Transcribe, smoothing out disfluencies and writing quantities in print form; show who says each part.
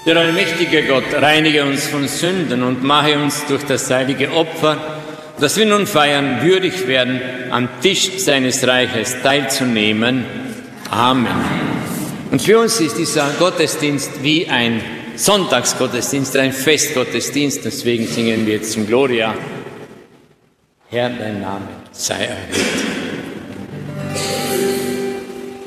Speaker 1: Der allmächtige Gott reinige uns von Sünden und mache uns durch das heilige Opfer, dass wir nun feiern, würdig werden, am Tisch seines Reiches teilzunehmen. Amen. Und für uns ist dieser Gottesdienst wie ein Sonntagsgottesdienst, ein Festgottesdienst. Deswegen singen wir jetzt zum Gloria. Herr, dein Name sei erhöht.